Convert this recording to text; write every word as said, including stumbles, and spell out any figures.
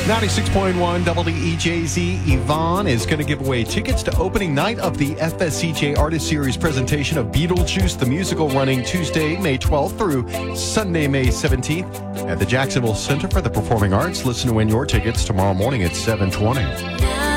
ninety-six point one W E J Z. Yvonne is going to give away tickets to opening night of the F S C J Artist Series presentation of Beetlejuice the Musical, running Tuesday, May twelfth through Sunday, May seventeenth at the Jacksonville Center for the Performing Arts. Listen to win your tickets tomorrow morning at seven twenty.